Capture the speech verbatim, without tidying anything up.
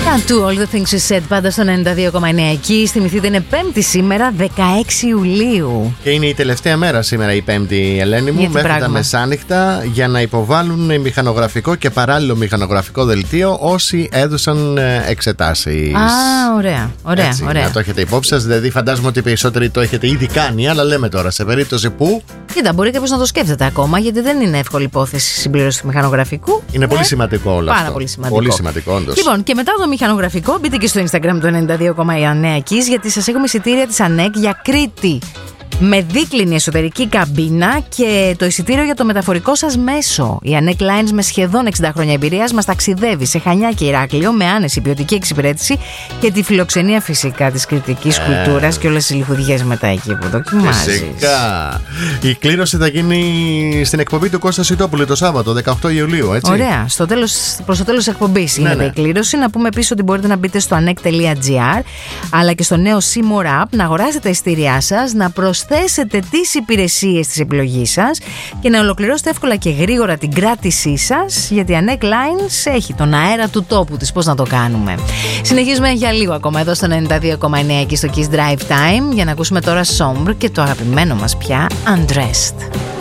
And to all the things you said, πάντα στο ενενήντα δύο κόμμα εννέα εκεί. Θυμηθείτε, είναι Πέμπτη σήμερα, δεκαέξι Ιουλίου. Και είναι η τελευταία μέρα σήμερα, η Πέμπτη, Ελένη μου, μέχρι πράγμα. τα μεσάνυχτα, για να υποβάλουν μηχανογραφικό και παράλληλο μηχανογραφικό δελτίο όσοι έδωσαν εξετάσεις. Α, ωραία. Ωραία, Έτσι, ωραία. Να το έχετε υπόψη σας. Δηλαδή, φαντάζομαι ότι οι περισσότεροι το έχετε ήδη κάνει, αλλά λέμε τώρα σε περίπτωση που. Κοίτα, μπορεί κάποιος να το σκέφτεται ακόμα, γιατί δεν είναι εύκολη υπόθεση η συμπλήρωση του μηχανογραφικού. Είναι ε, πολύ σημαντικό όλο πάρα αυτό. Πολύ σημαντικό. Πολύ σημαντικό, όντως. Λοιπόν, και μετά το μηχανογραφικό, μπείτε και στο Instagram του ενενήντα δύο κόμμα εννέα εκεί, γιατί σας έχουμε εισιτήρια της ΑΝΕΚ για Κρήτη. Με δίκλινη εσωτερική καμπίνα και το εισιτήριο για το μεταφορικό σας μέσο. Η ANEC Lines με σχεδόν εξήντα χρόνια εμπειρίας μας ταξιδεύει σε Χανιά και Ηράκλειο με άνεση ποιοτική εξυπηρέτηση και τη φιλοξενία φυσικά της κρητικής ε... κουλτούρας και όλες τις λιχουδιές μετά εκεί που δοκιμάζεις. Φυσικά. Η κλήρωση θα γίνει στην εκπομπή του Κώστα Σιτόπουλου το Σάββατο, δεκαοκτώ Ιουλίου, έτσι. Ωραία. Στο τέλος, προς το τέλος της εκπομπής είναι ναι, ναι. η κλήρωση. Να πούμε επίσης ότι μπορείτε να μπείτε στο anek τελεία gr αλλά και στο νέο C-More App να αγοράσετε τα εισιτήριά σας, να προσθέσετε θέσετε τις υπηρεσίες της επιλογής σας και να ολοκληρώσετε εύκολα και γρήγορα την κράτησή σας, γιατί η ANEC Lines έχει τον αέρα του τόπου της. Πώς να το κάνουμε. Συνεχίζουμε για λίγο ακόμα εδώ στο ενενήντα δύο κόμμα εννέα και στο Kiss Drive Time για να ακούσουμε τώρα Sombre και το αγαπημένο μας πια Undressed.